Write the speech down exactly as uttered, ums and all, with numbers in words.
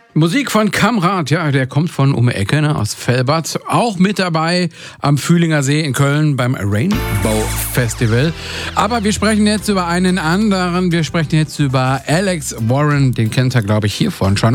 Musik von Kamrat, ja, der kommt von um die Ecke, ne, aus Velbert. Auch mit dabei am Fühlinger See in Köln beim Rainbow Festival. Aber wir sprechen jetzt über einen anderen. Wir sprechen jetzt über Alex Warren. Den kennt ihr, glaube ich, hiervon schon.